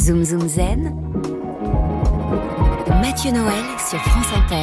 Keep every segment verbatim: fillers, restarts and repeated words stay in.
Zoom Zoom Zen, Mathieu Noël sur France Inter.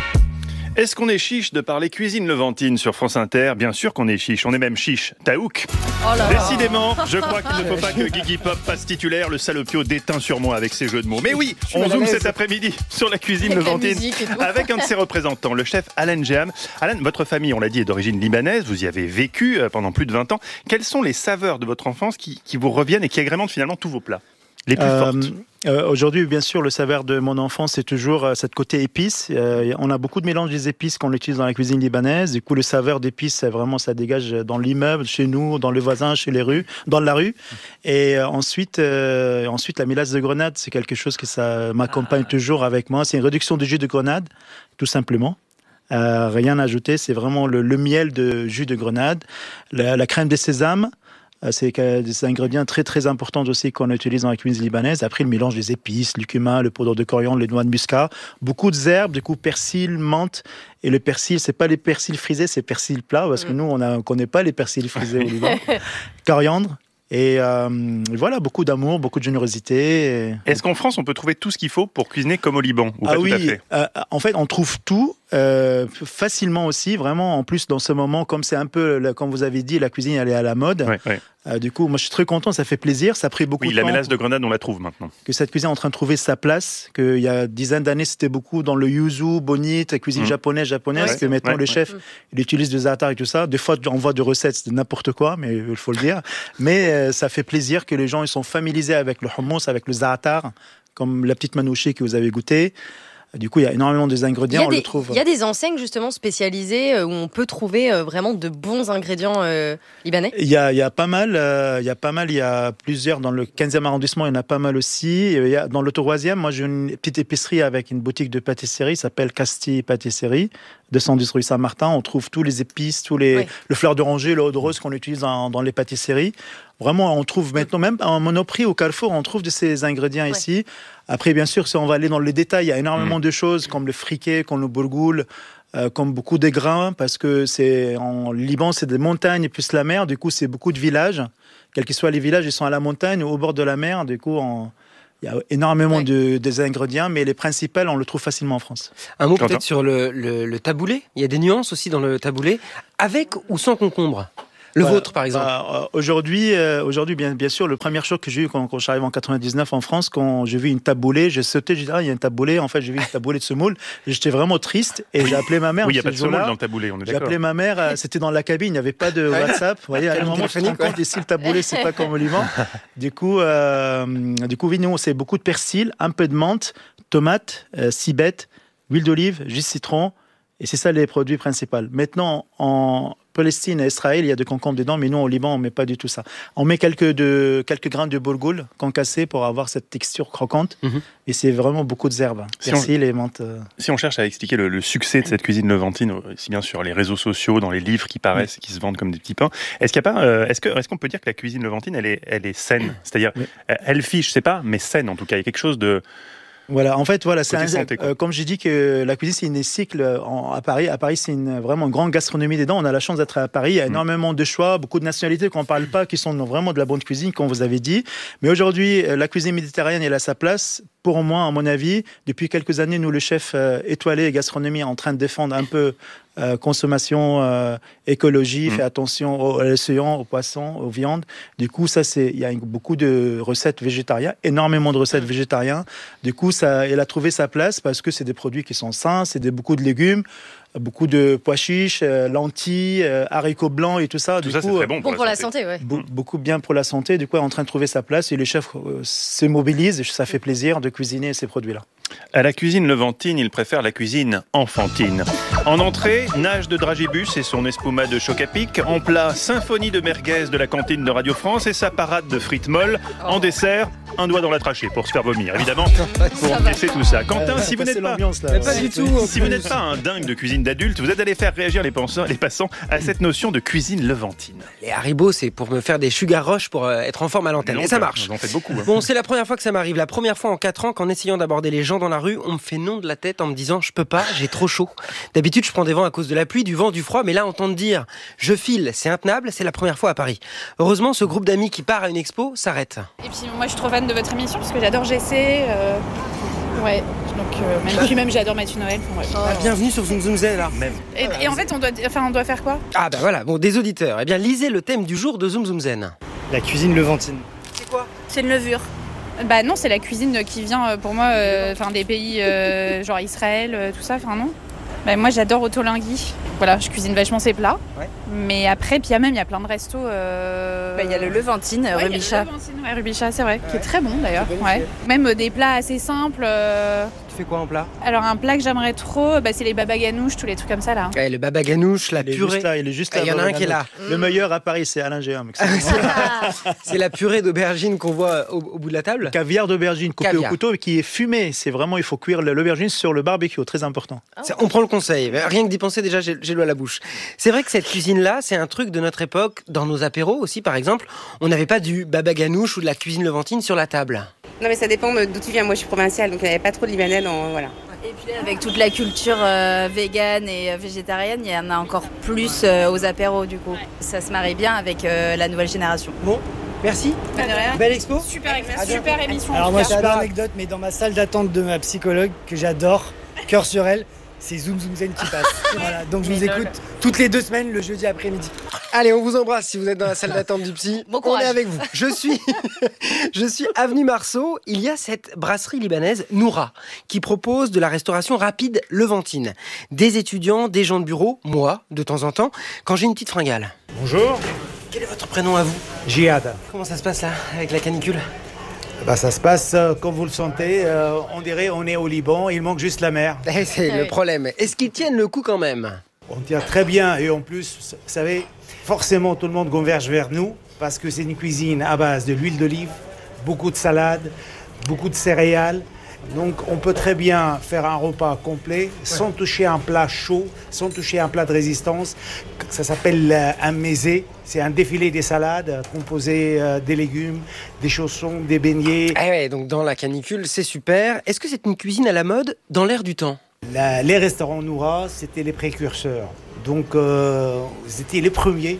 Est-ce qu'on est chiche de parler cuisine levantine sur France Inter ? Bien sûr qu'on est chiche, on est même chiche. Taouk. Oh là là. Décidément, je crois qu'il ne faut pas que Guigui Pop passe titulaire, le salopio déteint sur moi avec ses jeux de mots. Mais oui, on zoome cet après-midi sur la cuisine avec levantine avec un de ses représentants, le chef Alan Jeham. Alan, votre famille, on l'a dit, est d'origine libanaise, vous y avez vécu pendant plus de vingt ans. Quelles sont les saveurs de votre enfance qui, qui vous reviennent et qui agrémentent finalement tous vos plats ? Les plus euh, fortes. Euh, aujourd'hui, bien sûr, le saveur de mon enfance, c'est toujours euh, cette côté épices. Euh, on a beaucoup de mélange des épices qu'on utilise dans la cuisine libanaise. Du coup, le saveur d'épices, c'est vraiment, ça dégage dans l'immeuble, chez nous, dans le voisin, chez les rues, dans la rue. Et euh, ensuite, euh, ensuite, la mélasse de grenade, c'est quelque chose que ça m'accompagne ah. toujours avec moi. C'est une réduction de jus de grenade, tout simplement. Euh, rien à ajouter, c'est vraiment le, le miel de jus de grenade, la, la crème de sésame. C'est des ingrédients très très importants aussi qu'on utilise dans la cuisine libanaise. Après, le mélange des épices, le cumin, le poudre de coriandre, les noix de muscat, beaucoup d'herbes, du coup persil, menthe. Et le persil, c'est pas les persils frisés, c'est persil plat, parce que nous, on ne connaît pas les persils frisés au Liban. Coriandre. Et euh, voilà, beaucoup d'amour, beaucoup de générosité. Et... Est-ce qu'en France, on peut trouver tout ce qu'il faut pour cuisiner comme au Liban ou ah pas oui, tout à fait euh, en fait, on trouve tout euh, facilement aussi, vraiment. En plus, dans ce moment, comme c'est un peu, comme vous avez dit, la cuisine, elle est à la mode. Ouais, ouais. Euh, du coup, moi, je suis très content, ça fait plaisir. Ça a pris beaucoup oui, de temps. Oui, la mélasse de grenade, on la trouve maintenant. Que cette cuisine est en train de trouver sa place. Qu'il y a dizaines d'années, c'était beaucoup dans le yuzu, bonite, cuisine mmh. japonaise, japonaise. Ouais, que maintenant, ouais, le ouais. chef, il utilise des za'atar et tout ça. Des fois, on voit des recettes de n'importe quoi, mais il faut le dire. Mais euh, ça fait plaisir que les gens ils sont familiarisés avec le hummus, avec le za'atar, comme la petite manouchi que vous avez goûté. Du coup, il y a énormément des ingrédients, on des, le trouve. Il y a des enseignes justement spécialisées où on peut trouver vraiment de bons ingrédients euh, libanais. Il y a, il y a pas mal, euh, il y a pas mal, il y a plusieurs dans le quinzième arrondissement, il y en a pas mal aussi. Il y a, dans le troisième, moi j'ai une petite épicerie avec une boutique de pâtisserie, ça s'appelle Castille Pâtisserie, deux cent dix rue Saint-Martin. On trouve tous les épices, tous les, oui. le fleur d'oranger, l'eau de rose qu'on utilise dans, dans les pâtisseries. Vraiment, on trouve maintenant, même en Monoprix au Carrefour, on trouve de ces ingrédients ouais. ici. Après, bien sûr, si on va aller dans les détails, il y a énormément mmh. de choses, comme le friquet, comme le bourgoul, euh, comme beaucoup de grains, parce que c'est en Liban, c'est des montagnes plus la mer. Du coup, c'est beaucoup de villages. Quels que soient les villages, ils sont à la montagne ou au bord de la mer. Du coup, on... il y a énormément ouais. de, des ingrédients, mais les principaux, on le trouve facilement en France. Un mot peut-être sur le, le, le taboulé. Il y a des nuances aussi dans le taboulé, avec ou sans concombre. Le bah, vôtre, par exemple. Bah, aujourd'hui, euh, aujourd'hui, bien, bien sûr, le premier choc que j'ai eu quand, quand j'arrive en quatre-vingt-dix-neuf en France, quand j'ai vu une taboulée, j'ai sauté, j'ai dit, ah, il y a une taboulée. En fait, j'ai vu une taboulée de semoule. J'étais vraiment triste et j'ai appelé ma mère. Oui, il n'y a pas de semoule dans le taboulé, on est d'accord. J'ai appelé ma mère, euh, c'était dans la cabine, il n'y avait pas de WhatsApp. Vous voyez, à un moment, je me rends compte, ici, le taboulé, c'est pas comme au Liban. Du coup, euh, du coup, oui, nous, c'est beaucoup de persil, un peu de menthe, tomates, euh, cibette, huile d'olive, jus de citron. Et c'est ça les produits principaux. Maintenant, en Palestine et Israël, il y a de concombre dedans, mais nous, au Liban, on ne met pas du tout ça. On met quelques, de, quelques grains de bourgoul concassés pour avoir cette texture croquante. Mm-hmm. Et c'est vraiment beaucoup de herbes, si persil on, et menthe. Si on cherche à expliquer le, le succès de cette cuisine levantine, aussi bien sur les réseaux sociaux, dans les livres qui paraissent, oui. qui se vendent comme des petits pains, est-ce, qu'il y a pas, euh, est-ce, que, est-ce qu'on peut dire que la cuisine levantine, elle est, elle est saine ? C'est-à-dire, oui. elle fiche, je ne sais pas, mais saine en tout cas. Il y a quelque chose de... Voilà, en fait, voilà, c'est un, santé, euh, comme j'ai dit que la cuisine c'est une cycle en, à Paris. À Paris, c'est une, vraiment une grande gastronomie dedans. On a la chance d'être à Paris. Il y a mmh. énormément de choix, beaucoup de nationalités qu'on ne parle pas, qui sont vraiment de la bonne cuisine, comme vous avez dit. Mais aujourd'hui, la cuisine méditerranéenne, elle a sa place. Pour moi, à mon avis, depuis quelques années, nous, le chef euh, étoilé gastronomie, est en train de défendre un peu euh, consommation, euh, écologie, mmh. fait attention aux océans, aux poissons, aux viandes. Du coup, ça, c'est, il y a beaucoup de recettes végétariennes, énormément de recettes mmh. végétariennes. Du coup, ça, elle a trouvé sa place parce que c'est des produits qui sont sains, c'est des, beaucoup de légumes, beaucoup de pois chiches, euh, lentilles, euh, haricots blancs et tout ça. Tout du ça, coup, c'est très bon pour, bon la, pour santé. la santé. Ouais. Be- beaucoup bien pour la santé. Du coup, elle est en train de trouver sa place et les chefs euh, se mobilisent. Et ça fait plaisir de cuisiner ces produits-là. À la cuisine levantine, il préfère la cuisine enfantine. En entrée, nage de dragibus et son espuma de choc à pic. En plat, symphonie de merguez de la cantine de Radio France et sa parade de frites molles. En dessert, un doigt dans la trachée pour se faire vomir, évidemment, pour encaisser tout ça. Quentin, euh, si vous n'êtes pas, là, pas du tout, si vous n'êtes pas un dingue de cuisine d'adulte, vous êtes allé faire réagir les, pensants, les passants à cette notion de cuisine levantine. Les haribots, c'est pour me faire des sugar rush pour euh, être en forme à l'antenne. Et ça marche. Vous en faites beaucoup. Hein. Bon, c'est la première fois que ça m'arrive. La première fois en quatre ans qu'en essayant d'aborder les gens dans la rue, on me fait non de la tête en me disant je peux pas, j'ai trop chaud. D'habitude, je prends des vents à cause de la pluie, du vent, du froid, mais là, entendre dire je file, c'est intenable, c'est la première fois à Paris. Heureusement, ce groupe d'amis qui part à une expo s'arrête. Et puis moi, je trouve fan de votre émission parce que j'adore G C. Euh... Ouais, donc euh, même, puis même j'adore Mathieu Noël. Enfin, ouais. Ah, bienvenue sur Zoom Zoom Zen alors. Même. Et, et en fait, on doit, enfin, on doit faire quoi ? Ah bah voilà, bon, des auditeurs. Eh bien, lisez le thème du jour de Zoom Zoom Zen. La cuisine levantine. C'est quoi ? C'est une levure. Bah non, c'est la cuisine qui vient euh, pour moi, enfin euh, des pays euh, genre Israël, euh, tout ça. Enfin non. Bah, moi, j'adore Otolenghi. Voilà, je cuisine vachement ces plats. Ouais. Mais après, puis il y a même, il y a plein de restos. Il euh... bah, y a le Levantine, ouais, Rubicha. Y a le Levantine, ouais, Rubicha, c'est vrai, ouais. Qui est très bon d'ailleurs. Ouais. C'est... Même euh, des plats assez simples. Euh... Tu fais quoi en plat ? Alors, un plat que j'aimerais trop, bah, c'est les baba ganoush, tous les trucs comme ça là. Ouais, le baba ganoush, la il purée. Est là, il est juste là. Il y en a un qui est là. Le meilleur à Paris, c'est Alain Géant. C'est la purée d'aubergine qu'on voit au, au bout de la table. Caviar d'aubergine coupé Caviar. Au couteau qui est fumé. C'est vraiment, il faut cuire l'aubergine sur le barbecue, très important. Oh. On prend le conseil. Rien que d'y penser, déjà, j'ai, j'ai l'eau à la bouche. C'est vrai que cette cuisine-là, c'est un truc de notre époque. Dans nos apéros aussi, par exemple, on n'avait pas du baba ganoush ou de la cuisine levantine sur la table. Non, mais ça dépend d'où tu viens. Moi, je suis provinciale, donc il n'y avait pas trop de Libanais dans... Voilà. Et puis là, avec toute la culture euh, végane et euh, végétarienne, il y en a encore plus euh, aux apéros, du coup. Ça se marie bien avec euh, la nouvelle génération. Bon, merci. Pas de rien. Belle expo. Super, super émission. Alors moi, super anecdote, mais dans ma salle d'attente de ma psychologue, que j'adore, cœur sur elle, c'est Zoom Zoom Zen qui passe. Voilà, donc je vous écoute toutes les deux semaines, le jeudi après-midi. Allez, on vous embrasse si vous êtes dans la salle d'attente du psy. Bon on est avec vous. Je suis, je suis avenue Marceau. Il y a cette brasserie libanaise, Noura, qui propose de la restauration rapide levantine. Des étudiants, des gens de bureau, moi, de temps en temps, quand j'ai une petite fringale. Bonjour. Quel est votre prénom à vous ? Jihad. Comment ça se passe là, avec la canicule ? Bah, ça se passe euh, comme vous le sentez. Euh, on dirait on est au Liban, il manque juste la mer. Et c'est ah le oui. problème. Est-ce qu'ils tiennent le coup quand même ? On tient très bien et en plus, vous savez, forcément tout le monde converge vers nous parce que c'est une cuisine à base de l'huile d'olive, beaucoup de salade, beaucoup de céréales. Donc on peut très bien faire un repas complet sans ouais. toucher un plat chaud, sans toucher un plat de résistance. Ça s'appelle un mésé. C'est un défilé des salades composé euh, des légumes, des chaussons, des beignets. Ah ouais, donc dans la canicule, c'est super. Est-ce que c'est une cuisine à la mode dans l'air du temps ? la, Les restaurants Noura, c'était les précurseurs. Donc euh, c'était les premiers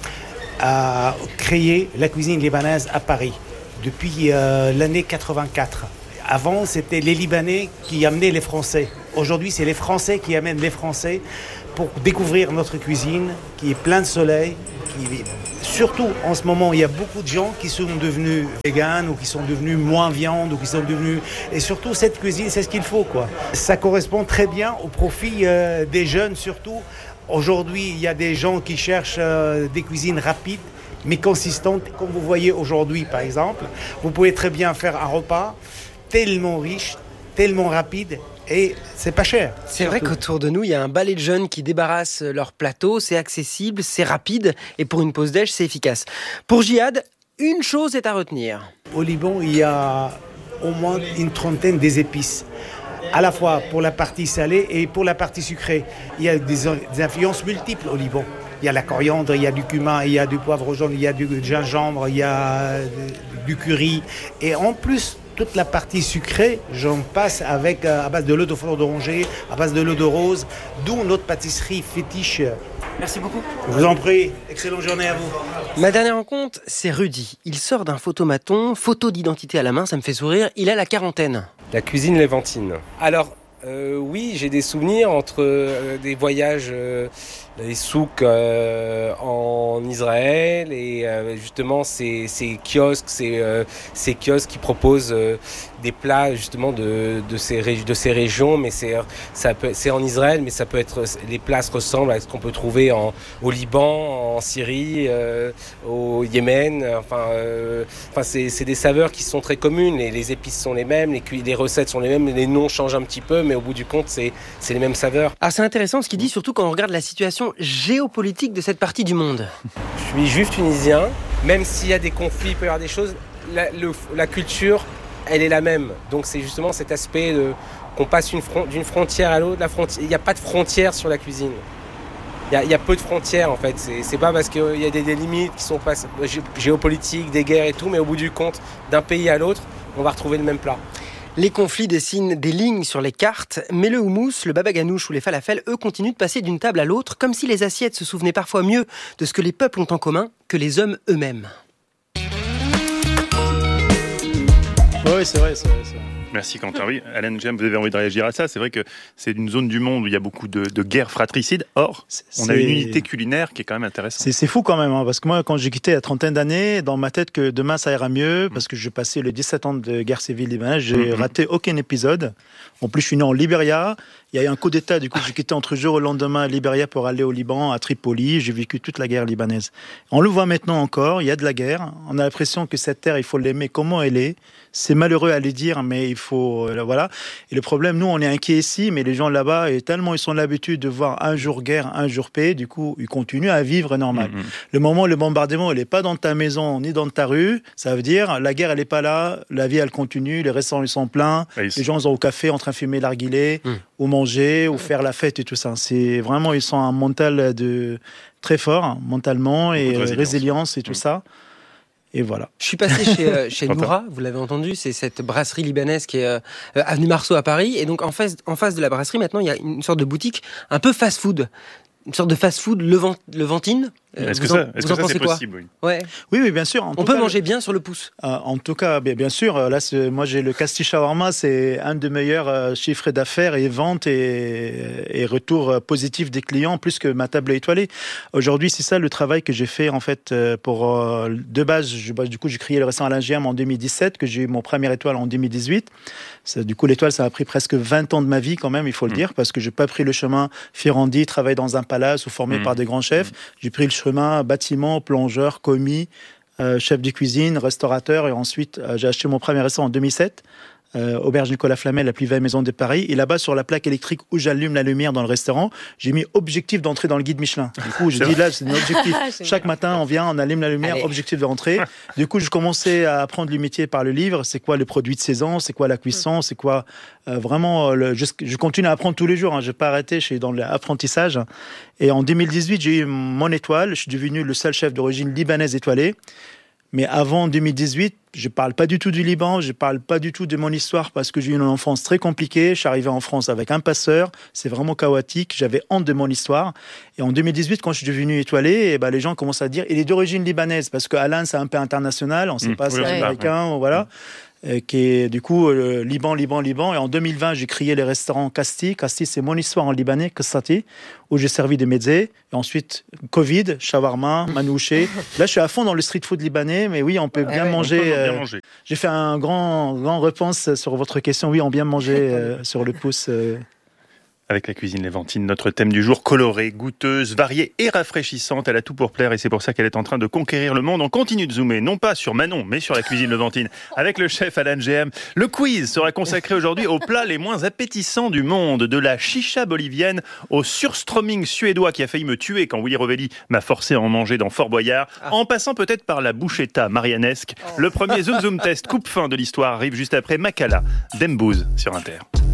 à créer la cuisine libanaise à Paris depuis euh, l'année quatre-vingt-quatre. Avant, c'était les Libanais qui amenaient les Français. Aujourd'hui, c'est les Français qui amènent les Français pour découvrir notre cuisine, qui est pleine de soleil. Qui... Surtout, en ce moment, il y a beaucoup de gens qui sont devenus véganes ou qui sont devenus moins viande ou qui sont devenus... Et surtout, cette cuisine, c'est ce qu'il faut, quoi. Ça correspond très bien au profit euh, des jeunes, surtout. Aujourd'hui, il y a des gens qui cherchent euh, des cuisines rapides, mais consistantes. Comme vous voyez aujourd'hui, par exemple, vous pouvez très bien faire un repas tellement riche, tellement rapide et c'est pas cher. C'est surtout. Vrai qu'autour de nous, il y a un balai de jeunes qui débarrassent leur plateau, c'est accessible, c'est rapide et pour une pause déj, c'est efficace. Pour Jihad, une chose est à retenir. Au Liban, il y a au moins une trentaine des épices, à la fois pour la partie salée et pour la partie sucrée. Il y a des, des influences multiples au Liban. Il y a la coriandre, il y a du cumin, il y a du poivre jaune, il y a du gingembre, il y a du curry et en plus toute la partie sucrée, j'en passe avec euh, à base de l'eau de fleur d'oranger, à base de l'eau de rose, d'où notre pâtisserie fétiche. Merci beaucoup. Je vous en prie, excellente journée à vous. Ma dernière rencontre, c'est Rudy. Il sort d'un photomaton, photo d'identité à la main, ça me fait sourire. Il a la quarantaine. La cuisine levantine. Alors, euh, oui, j'ai des souvenirs entre euh, des voyages, euh, des souks euh, en Israël et euh, justement ces, ces kiosques, ces, euh, ces kiosques qui proposent euh, des plats justement de, de, ces, de ces régions, mais c'est, ça peut, c'est en Israël, mais ça peut être, les plats se ressemblent à ce qu'on peut trouver en, au Liban, en Syrie, euh, au Yémen. Enfin, euh, enfin c'est, c'est des saveurs qui sont très communes. Les, les épices sont les mêmes, les, les recettes sont les mêmes, les noms changent un petit peu, mais au bout du compte, c'est, c'est les mêmes saveurs. Ah, c'est intéressant ce qu'il dit, surtout quand on regarde la situation géopolitique de cette partie du monde. Je suis juif tunisien, même s'il y a des conflits, il peut y avoir des choses, la, le, la culture, elle est la même. Donc c'est justement cet aspect de, qu'on passe une fron- d'une frontière à l'autre. La fronti- il n'y a pas de frontière sur la cuisine. Il y a, il y a peu de frontières en fait. C'est, c'est pas parce qu'il y a des, des limites qui sont pas géopolitiques, des guerres et tout, mais au bout du compte, d'un pays à l'autre, on va retrouver le même plat. Les conflits dessinent des lignes sur les cartes, mais le houmous, le baba ganoush ou les falafels, eux, continuent de passer d'une table à l'autre, comme si les assiettes se souvenaient parfois mieux de ce que les peuples ont en commun que les hommes eux-mêmes. Oui, c'est vrai, c'est vrai. C'est vrai. Merci Quentin. Oui, Alan Gem, vous avez envie de réagir à ça. C'est vrai que c'est une zone du monde où il y a beaucoup de, de guerres fratricides. Or, c'est, on a une unité culinaire qui est quand même intéressante. C'est, c'est fou quand même, hein, parce que moi, quand j'ai quitté à trentaine d'années, dans ma tête que demain ça ira mieux, parce que j'ai passé les dix-sept ans de guerre civile libanaise, j'ai mm-hmm. raté aucun épisode. En plus, je suis né en Libéria. Il y a eu un coup d'État, du coup, j'ai quitté entre jour au lendemain à Libéria pour aller au Liban, à Tripoli. J'ai vécu toute la guerre libanaise. On le voit maintenant encore, il y a de la guerre. On a l'impression que cette terre, il faut l'aimer comment elle est. C'est malheureux à le dire, mais il faut... Euh, voilà. Et le problème, nous, on est inquiets ici, mais les gens là-bas, et tellement ils sont l'habitude de voir un jour guerre, un jour paix, du coup, ils continuent à vivre normal. Mm-hmm. Le moment où le bombardement, il n'est pas dans ta maison, ni dans ta rue, ça veut dire, la guerre, elle n'est pas là, la vie, elle continue, les restaurants, ils sont pleins, ah, les gens, ils sont au café en train de fumer l'arguilé, mm. ou manger, ou faire la fête et tout ça. C'est vraiment, ils sont un mental de... très fort, hein, mentalement, et résilience. résilience et tout mm. ça. Et voilà. Je suis passé chez, euh, chez Noura, vous l'avez entendu, c'est cette brasserie libanaise qui est euh, avenue Marceau à Paris. Et donc en face, en face de la brasserie, maintenant, il y a une sorte de boutique un peu fast-food. Une sorte de fast-food levant, levantine. Euh, est-ce que ça, est-ce que ça c'est possible, oui. Ouais. Oui, oui, bien sûr. En On peut cas, manger bien sur le pouce. Euh, en tout cas, bien, bien sûr. Là, c'est, moi, j'ai le Casti Shawarma, c'est un des meilleurs euh, chiffres d'affaires et ventes et, et retours positifs des clients, plus que ma table étoilée. Aujourd'hui, c'est ça le travail que j'ai fait en fait pour euh, de base. Je, bah, du coup, j'ai créé le restaurant Alain G M en deux mille dix-sept, que j'ai eu mon première étoile en deux mille dix-huit. Ça, du coup, l'étoile, ça a pris presque vingt ans de ma vie quand même, il faut le mmh. dire, parce que j'ai pas pris le chemin Ferrandi, travailler dans un palace ou formé mmh. par des grands chefs. Mmh. J'ai pris le chemin bâtiment, plongeur, commis, euh, chef de cuisine, restaurateur, et ensuite euh, j'ai acheté mon premier restaurant en deux mille sept, euh, Auberge Nicolas Flamel, la plus belle maison de Paris, et là-bas sur la plaque électrique où j'allume la lumière dans le restaurant, j'ai mis objectif d'entrée dans le guide Michelin. Du coup, j'ai dit là, c'est un objectif. Chaque matin, on vient, on allume la lumière, Allez. objectif d'entrée. Du coup, je commençais à apprendre le métier par le livre. C'est quoi le produit de saison, c'est quoi la cuisson, c'est quoi euh, vraiment. Le, je, je continue à apprendre tous les jours. Hein, je n'ai pas arrêté, je suis dans l'apprentissage. Et en deux mille dix-huit, j'ai eu mon étoile. Je suis devenu le seul chef d'origine libanaise étoilé. Mais avant deux mille dix-huit, je ne parle pas du tout du Liban, je ne parle pas du tout de mon histoire parce que j'ai eu une enfance très compliquée. Je suis arrivé en France avec un passeur, c'est vraiment chaotique, j'avais honte de mon histoire. Et en deux mille dix-huit, quand je suis devenu étoilé, et ben, les gens commencent à dire il est d'origine libanaise parce que Alain, c'est un peu international, on ne sait mmh, pas si oui, c'est américain, oui. voilà. Mmh. Qui est du coup euh, Liban, Liban, Liban. Et en deux mille vingt, j'ai créé les restaurants Casti. Casti, c'est mon histoire en libanais, Kastati, où j'ai servi des mezzés. Et ensuite, Covid, shawarma, manouché. Là, je suis à fond dans le street food libanais, mais oui, on peut bien, ouais, manger, on peut euh, bien manger. J'ai fait un grand, grand réponse sur votre question. Oui, on bien manger euh, sur le pouce. Euh, Avec la cuisine lévantine, notre thème du jour, colorée, goûteuse, variée et rafraîchissante. Elle a tout pour plaire et c'est pour ça qu'elle est en train de conquérir le monde. On continue de zoomer, non pas sur Manon, mais sur la cuisine lévantine. Avec le chef Alan G M, le quiz sera consacré aujourd'hui aux plats les moins appétissants du monde. De la chicha bolivienne au surströmming suédois qui a failli me tuer quand Willy Rovelli m'a forcé à en manger dans Fort Boyard. En passant peut-être par la bouchetta marianesque. Le premier Zoom Zoom Test coupe fin de l'histoire arrive juste après Makala d'Embouze sur Inter.